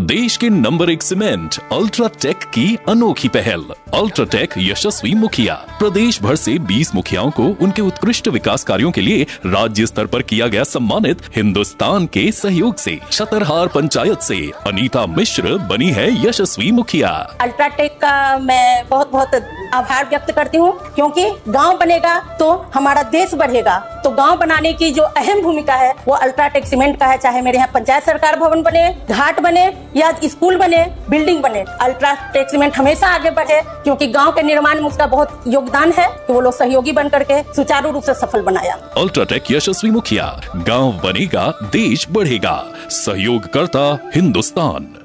देश के number 1 cement UltraTech की अनोखी पहल। अल्ट्राटेक यशस्वी मुखिया। प्रदेश भर से 20 मुखियाओं को उनके उत्कृष्ट विकास कार्यों के लिए राज्य स्तर पर किया गया सम्मानित। हिंदुस्तान के सहयोग से छतरहार पंचायत से अनीता मिश्र बनी है यशस्वी मुखिया। अल्ट्राटेक का मैं बहुत बहुत आभार व्यक्त करती हूँ, क्योंकि गांव बनेगा तो हमारा देश बढ़ेगा। तो गांव बनाने की जो अहम भूमिका है वो अल्ट्राटेक सीमेंट का है। चाहे मेरे यहाँ पंचायत सरकार भवन बने, घाट बने या स्कूल बने, बिल्डिंग बने, अल्ट्राटेक सीमेंट हमेशा आगे बढ़े, क्योंकि गांव के निर्माण में उसका बहुत योगदान है कि वो लोग सहयोगी बन करके सुचारू रूप से सफल बनाया। अल्ट्राटेक यशस्वी मुखिया। गांव बनेगा, देश बढ़ेगा। सहयोग करता हिंदुस्तान।